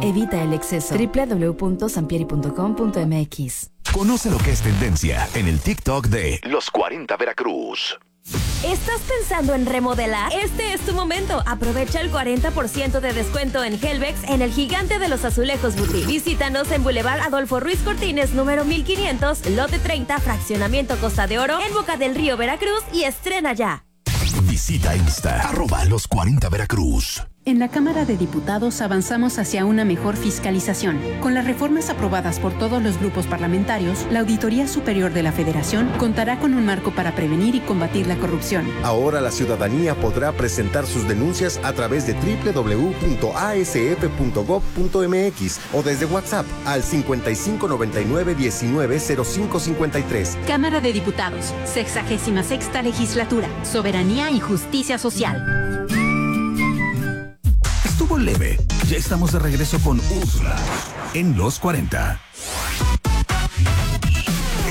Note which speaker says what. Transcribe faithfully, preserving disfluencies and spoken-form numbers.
Speaker 1: Evita el exceso. doble u doble u doble u punto sampieri punto com punto m x.
Speaker 2: Conoce lo que es tendencia en el TikTok de Los cuarenta Veracruz.
Speaker 3: ¿Estás pensando en remodelar? Este es tu momento. Aprovecha el cuarenta por ciento de descuento en Helvex en el gigante de los azulejos Boutique. Visítanos en Boulevard Adolfo Ruiz Cortines, número mil quinientos, lote treinta, fraccionamiento Costa de Oro, en Boca del Río, Veracruz, y estrena ya.
Speaker 2: Visita Insta, arroba Los cuarenta Veracruz.
Speaker 4: En la Cámara de Diputados avanzamos hacia una mejor fiscalización. Con las reformas aprobadas por todos los grupos parlamentarios, la Auditoría Superior de la Federación contará con un marco para prevenir y combatir la corrupción.
Speaker 5: Ahora la ciudadanía podrá presentar sus denuncias a través de doble u doble u doble u punto a s f punto gob punto m x o desde WhatsApp al cincuenta y cinco noventa y nueve diecinueve cero cinco cincuenta y tres.
Speaker 4: Cámara de Diputados, sexagésima sexta legislatura, soberanía y justicia social.
Speaker 2: Estuvo leve. Ya estamos de regreso con Úrsula en Los cuarenta.